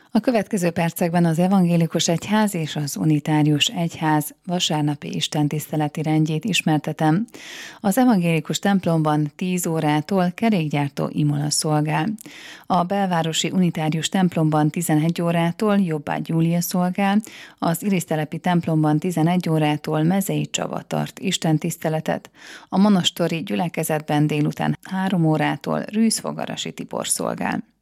A következő percekben az evangélikus egyház és az unitárius egyház vasárnapi istentiszteleti rendjét ismertetem. Az evangélikus templomban 10 órától kerékgyártó imola szolgál. A belvárosi unitárius templomban 11 órától Jobbágy Júlia szolgál, az Irisztelepi templomban 11 órától Mezei Csaba tart istentiszteletet, a monostori gyülekezetben délután 3 órától Rűz Fogarasi Tibor szolgál.